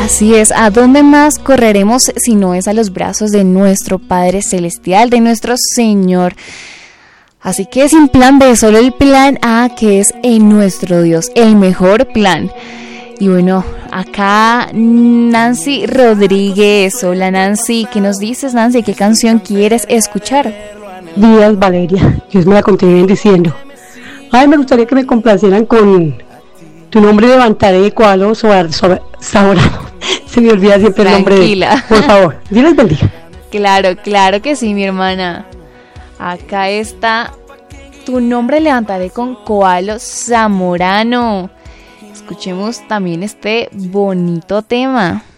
Así es, ¿a dónde más correremos si no es a los brazos de nuestro Padre Celestial, de nuestro Señor? Así que sin plan B, solo el plan A, que es en nuestro Dios, el mejor plan. Y bueno, acá Nancy Rodríguez. Hola Nancy, ¿qué nos dices, Nancy? ¿Qué canción quieres escuchar? Días, Valeria, Dios me la continúe diciendo. Ay, me gustaría que me complacieran con Tu nombre levantaré de Koalo Zamorano. Se me olvida siempre el nombre de él. Por favor, Dios les bendiga. Claro que sí, mi hermana. Acá está Tu nombre levantaré con Koalo Zamorano. Escuchemos también este bonito tema.